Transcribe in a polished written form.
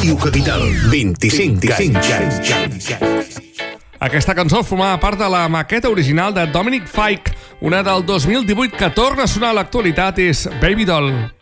Ràdio Capital, 25 anys. Aquesta cançó formava part de la maqueta original de Dominic Fike. Una del 2018 que torna a sonar a l'actualitat és Baby Doll.